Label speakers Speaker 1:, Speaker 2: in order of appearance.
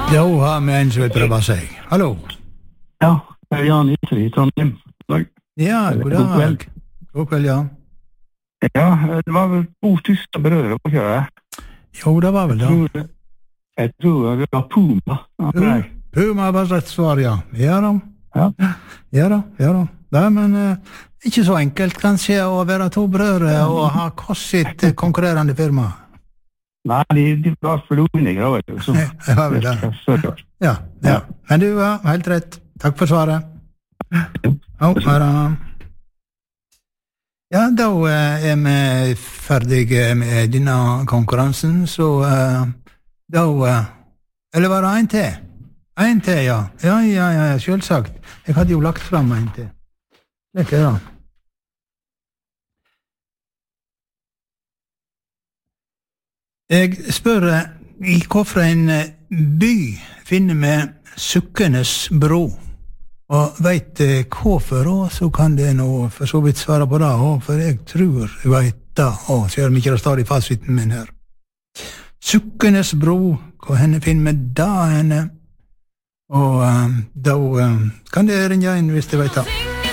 Speaker 1: Da har vi en som vil prøve seg. Hallo.
Speaker 2: Ja, det Jan Isri I Trondheim.
Speaker 1: Ja, god dag. God kveld, ja.
Speaker 2: Ja, det var vel 2 tyske brødre på kjøret.
Speaker 1: Jo, det var vel det.
Speaker 2: Jeg tror det var Puma.
Speaker 1: Puma var rett svar, ja. Ja da.
Speaker 2: Ja,
Speaker 1: Nei, men ikke så enkelt kanskje å være 2 brødre og ha sitt konkurrerende firma.
Speaker 2: Nei, de var for uenige, vet du.
Speaker 1: Det var vel det. Ja. Men du var helt rett. Takk for svaret. Ja, da vi ferdige med denne konkurransen, så da eller var det en til? En til, ja. Ja, selvsagt. Jeg hadde jo lagt fram en til. Det er det. Jeg spør I hvilken by finner vi Sukkenes bro? Og vet hvorfor, så kan det nå for så vidt svare på det, for jeg tror jeg vet det, selv om ikke det står I fasiten min her. Sukkenes bro, hvor henne finner vi da henne? Og da kan det ringe inn hvis du vet det.